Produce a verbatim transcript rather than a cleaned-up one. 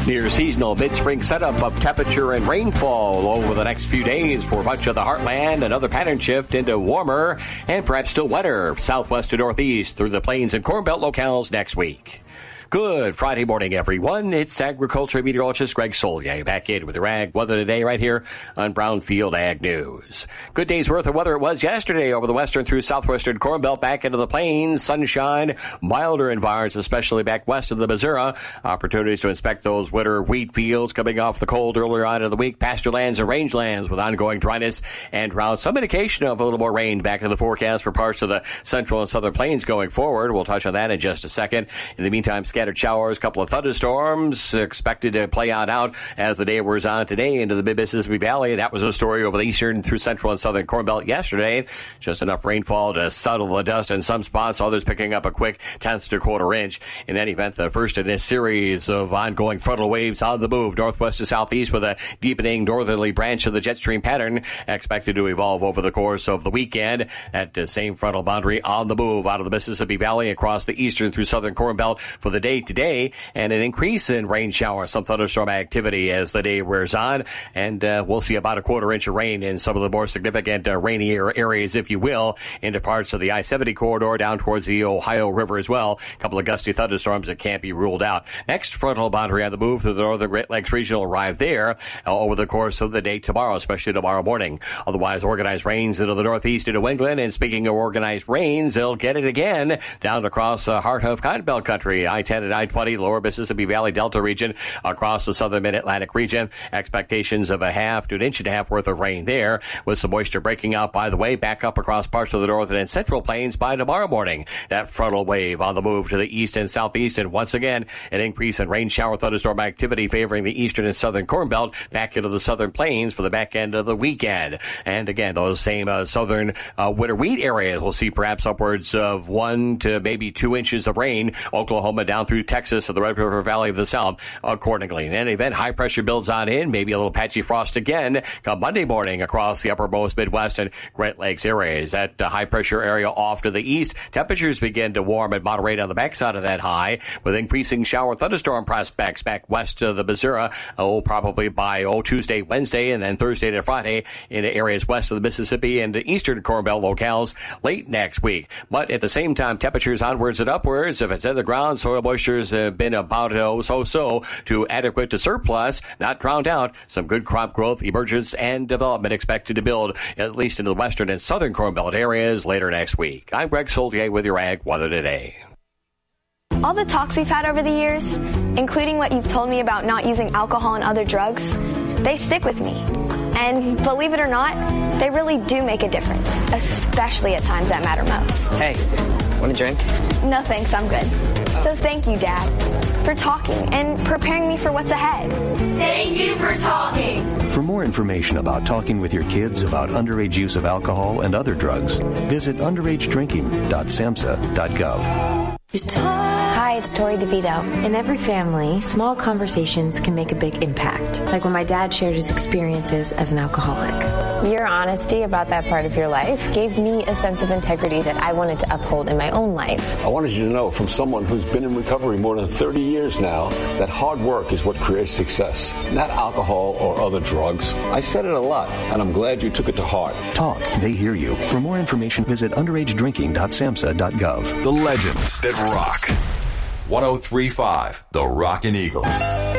Near seasonal mid-spring setup of temperature and rainfall over the next few days for much of the heartland. Another pattern shift into warmer and perhaps still wetter southwest to northeast through the plains and Corn Belt locales next week. Good Friday morning, everyone. It's agriculture meteorologist Greg Solier back in with your ag weather today right here on Brownfield Ag News. Good day's worth of weather it was yesterday over the western through southwestern Corn Belt back into the plains. Sunshine, milder environs, especially back west of the Missouri. Opportunities to inspect those winter wheat fields coming off the cold earlier on in the week. Pasture lands and rangelands with ongoing dryness and drought. Some indication of a little more rain back in the forecast for parts of the central and southern plains going forward. We'll touch on that in just a second. In the meantime, scattered showers, a couple of thunderstorms expected to play on out as the day wears on today into the mid-Mississippi Valley. That was a story over the eastern through central and southern Corn Belt yesterday. Just enough rainfall to settle the dust in some spots, others picking up a quick tenth to quarter inch. In any event, the first in a series of ongoing frontal waves on the move northwest to southeast with a deepening northerly branch of the jet stream pattern expected to evolve over the course of the weekend. That uh, same frontal boundary on the move out of the Mississippi Valley across the eastern through southern Corn Belt for the day today, and an increase in rain showers, some thunderstorm activity as the day wears on, and uh, we'll see about a quarter inch of rain in some of the more significant uh, rainier areas, if you will, into parts of the I seventy corridor down towards the Ohio River as well. A couple of gusty thunderstorms that can't be ruled out. Next frontal boundary on the move through the northern Great Lakes region will arrive there uh, over the course of the day tomorrow, especially tomorrow morning. Otherwise, organized rains into the northeast into New England, and speaking of organized rains, they'll get it again down across the heart of Cotton Belt country, I ten and I twenty, lower Mississippi Valley Delta region, across the southern mid-Atlantic region. Expectations of a half to an inch and a half worth of rain there, with some moisture breaking out, by the way, back up across parts of the northern and central plains by tomorrow morning. That frontal wave on the move to the east and southeast, and once again, an increase in rain shower thunderstorm activity favoring the eastern and southern Corn Belt back into the southern plains for the back end of the weekend. And again, those same uh, southern uh, winter wheat areas will see perhaps upwards of one to maybe two inches of rain. Oklahoma down through Texas or the Red River Valley of the South accordingly. In any event, high pressure builds on in, maybe a little patchy frost again come Monday morning across the uppermost Midwest and Great Lakes areas. That uh, high pressure area off to the east, temperatures begin to warm and moderate on the backside of that high, with increasing shower thunderstorm prospects back west of the Missouri, oh, probably by oh Tuesday, Wednesday, and then Thursday to Friday into areas west of the Mississippi and the eastern Corn Belt locales late next week. But at the same time, temperatures onwards and upwards. If it's in the ground, soil moistures have been about oh so-so to adequate to surplus, not drowned out. Some good crop growth, emergence, and development expected to build at least into the western and southern Corn Belt areas later next week. I'm Greg Solier with your Ag Weather Today. All the talks we've had over the years, including what you've told me about not using alcohol and other drugs, they stick with me. And believe it or not, they really do make a difference, especially at times that matter most. Hey, want a drink? No thanks, I'm good. So thank you, Dad, for talking and preparing me for what's ahead. Thank you for talking. For more information about talking with your kids about underage use of alcohol and other drugs, visit underage drinking dot samhsa dot gov. Hi, it's Tori DeVito. In every family, small conversations can make a big impact, like when my dad shared his experiences as an alcoholic. Your honesty about that part of your life gave me a sense of integrity that I wanted to uphold in my own life. I wanted you to know, from someone who's been in recovery more than thirty years now, that hard work is what creates success, not alcohol or other drugs. I said it a lot, and I'm glad you took it to heart. Talk. They hear you. For more information, visit underage drinking dot samhsa dot gov. The legends that rock. one oh three point five, The Rockin' Eagle.